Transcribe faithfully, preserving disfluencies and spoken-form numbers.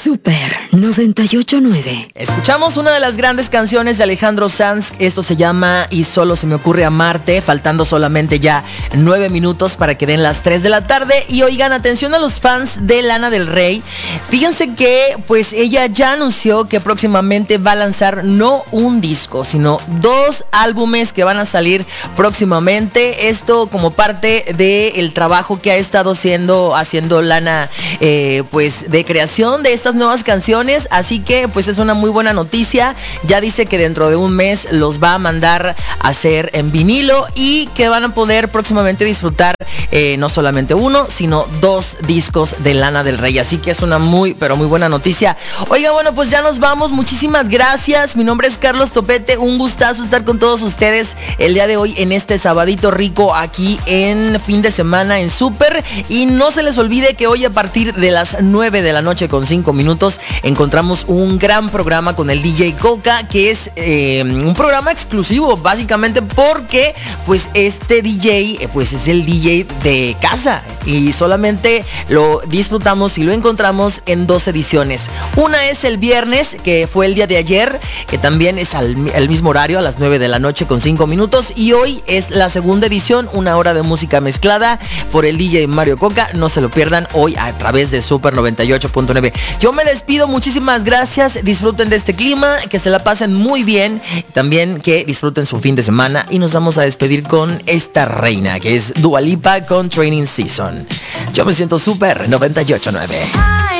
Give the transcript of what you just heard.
Super noventa y ocho punto nueve. Escuchamos una de las grandes canciones de Alejandro Sanz. Esto se llama Y solo se me ocurre amarte. Faltando solamente ya nueve minutos para que den las tres de la tarde. Y oigan, atención a los fans de Lana del Rey. Fíjense que pues ella ya anunció que próximamente va a lanzar no un disco, sino dos álbumes que van a salir próximamente. Esto como parte del trabajo que ha estado haciendo, haciendo Lana, eh, pues de creación de estas nuevas canciones. Así que pues es una muy buena noticia. Ya dice que dentro de un mes los va a mandar a hacer en vinilo y que van a poder próximamente disfrutar eh, no solamente uno, sino dos discos de Lana del Rey. Así que es una muy, pero muy buena noticia. Oiga, bueno, pues ya nos vamos. Muchísimas gracias. Mi nombre es Carlos Topete. Un gustazo estar con todos ustedes el día de hoy en este sabadito rico aquí en fin de semana en Super. Y no se les olvide que hoy a partir de las nueve de la noche con cinco minutos encontramos un gran programa con el D J Coca, que es eh, un programa exclusivo básicamente porque pues este D J eh, pues es el D J de casa y solamente lo disfrutamos y lo encontramos en dos ediciones. Una es el viernes, que fue el día de ayer, que también es al el mismo horario, a las nueve de la noche con cinco minutos, y hoy es la segunda edición, una hora de música mezclada por el D J Mario Coca. No se lo pierdan hoy a través de Super noventa y ocho punto nueve. Yo me despido, muchísimas gracias, disfruten de este clima, que se la pasen muy bien, también que disfruten su fin de semana, y nos vamos a despedir con esta reina, que es Dua Lipa con Training Season. Yo me siento Super noventa y ocho punto nueve.